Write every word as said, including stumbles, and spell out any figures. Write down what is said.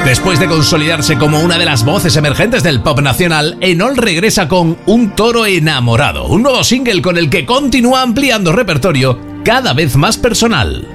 Después de consolidarse como una de las voces emergentes del pop nacional, Enol regresa con Un toro enamorado, un nuevo single con el que continúa ampliando repertorio cada vez más personal.